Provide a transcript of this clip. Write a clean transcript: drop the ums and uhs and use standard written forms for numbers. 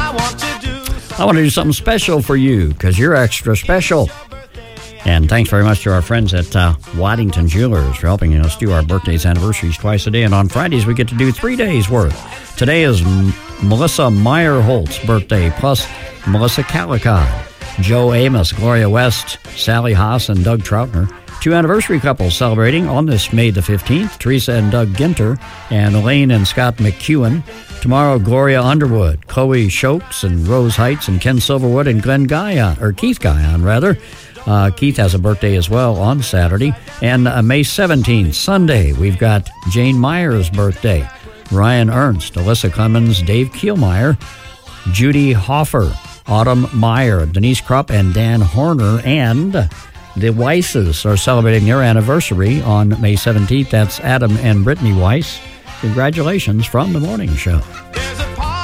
I want to do something special for you because you're extra special. And thanks very much to our friends at Waddington Jewelers for helping us do our birthdays, anniversaries twice a day. And on Fridays, we get to do 3 days worth. Today is Melissa Meyer-Holt's birthday, plus Melissa Calicott, Joe Amos, Gloria West, Sally Haas, and Doug Troutner. 2 anniversary couples celebrating on this May the 15th, Teresa and Doug Ginter, and Elaine and Scott McEwen. Tomorrow, Gloria Underwood, Chloe Shokes, and Rose Heights, and Ken Silverwood, and Keith Guyon, rather. Keith has a birthday as well on Saturday. And May 17th, Sunday, we've got Jane Meyer's birthday, Ryan Ernst, Alyssa Clemens, Dave Kielmeyer, Judy Hoffer, Autumn Meyer, Denise Krupp, and Dan Horner, and the Weisses are celebrating their anniversary on May 17th. That's Adam and Brittany Weiss. Congratulations from The Morning Show.